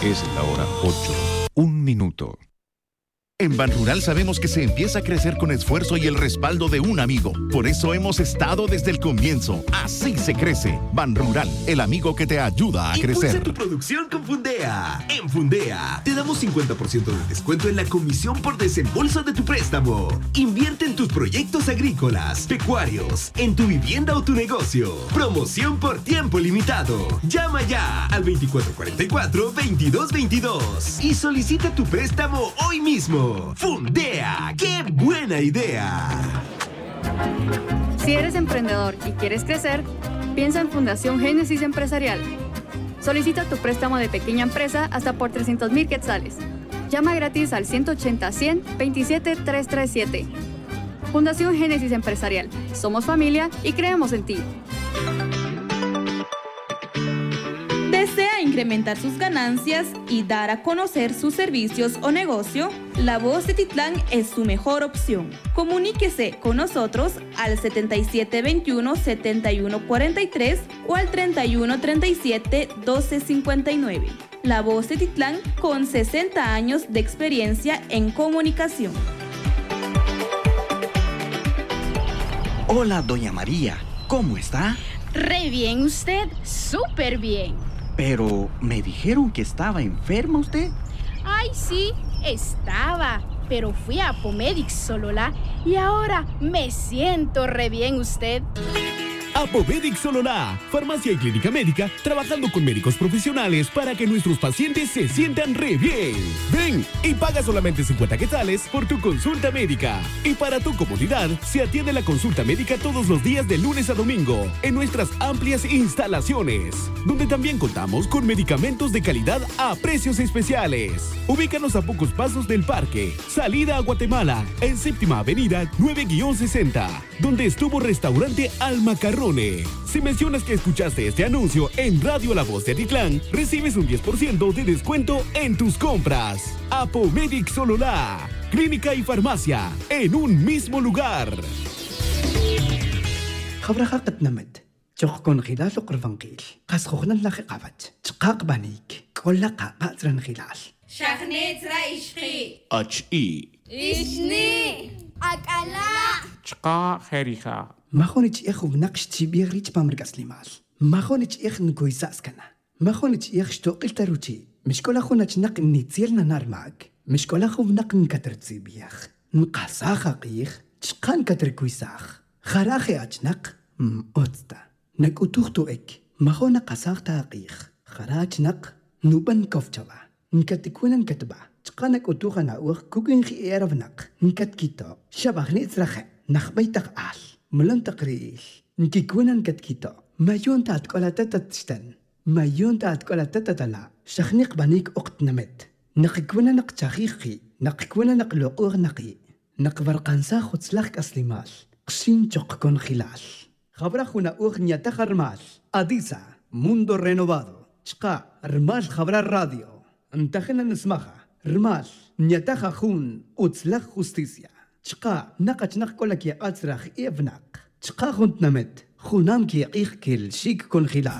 Es la hora 8:01. En Banrural sabemos que se empieza a crecer con esfuerzo y el respaldo de un amigo. Por eso hemos estado desde el comienzo. Así se crece. Banrural, el amigo que te ayuda a crecer. Impulsa tu producción con Fundea. En Fundea te damos 50% de descuento en la comisión por desembolso de tu préstamo. Invierte en tus proyectos agrícolas, pecuarios, en tu vivienda o tu negocio. Promoción por tiempo limitado. Llama ya al 2444-2222 y solicita tu préstamo hoy mismo. Fundea, ¡qué buena idea! Si eres emprendedor y quieres crecer, piensa en Fundación Génesis Empresarial. Solicita tu préstamo de pequeña empresa hasta por 300,000 quetzales. Llama gratis al 180-100-27-337. Fundación Génesis Empresarial. Somos familia y creemos en ti. ¿Desea incrementar sus ganancias y dar a conocer sus servicios o negocio? La Voz de Titlán es su mejor opción. Comuníquese con nosotros al 7721-7143 o al 3137-1259. La Voz de Titlán con 60 años de experiencia en comunicación. Hola, doña María. ¿Cómo está? Re bien, usted. Súper bien. Pero me dijeron que estaba enferma usted. Ay, sí, estaba. Pero fui a Apomedics Sololá y ahora me siento re bien, usted. Apomedics Sololá, farmacia y clínica médica, trabajando con médicos profesionales para que nuestros pacientes se sientan re bien. Ven y paga solamente 50 quetzales por tu consulta médica. Y para tu comodidad, se atiende la consulta médica todos los días de lunes a domingo en nuestras amplias instalaciones, donde también contamos con medicamentos de calidad a precios especiales. Ubícanos a pocos pasos del parque, salida a Guatemala, en Séptima Avenida 9-60, donde estuvo restaurante Al Macarrón. Si mencionas que escuchaste este anuncio en Radio La Voz de Atitlán, recibes un 10% de descuento en tus compras. Apomedics Sololá, clínica y farmacia en un mismo lugar. خبرها قد نمت تخكون خلال قرفنقيل قاس خوخنا لخي قابت تقاق بانيك كل قاقا زرن خلال شخنيت رايشخي HI. إشني أكلا Chqa Jericha. ما خونيش إخو بنقش تبيغ ريتش بامرقاس ليمال ما خونيش إخ نكوي ساسكنا ما خونيش إخ شتوقل تروتي مش كل أخونا تنق نيتيلنا نار معك مش كل أخو بنق نكتر تسيبيخ نقاسا خاقيخ تشقان كتر كويساخ خراخي أجنق أوتستا نك أتوختو إك ما خونا قاساخ تاقيخ خراج نق نوبن كوفتشوا نكتكونا نكتبا تقانك أتوخا ناوخ كوكين خي إيرف نق نكتكيتو شباخني إسرخي نخبيتك آل ملن تقريل نكيكونا نكتكيتو ما يون تاتكولا تتتشتن ما يون تاتكولا تتتلا شخنيق بانيك أقت نمت نقكونا نقتاخيخي نقكونا نقلوقوغ نقي نقبرقانسا خدسلاخ أسليمال قشين تقكون خلال خبر أخونا أغنية تخرمال أديسا موندو رينوفادو شقا رمال خبر الراديو انتخنا نسمخها رمال نيتخا خون أتسلخ خستيسيا شقا نقش نقولك يا أتسرخ إبنق شقا خنت نمت خونام كي يقيخ كل شيك كون خلال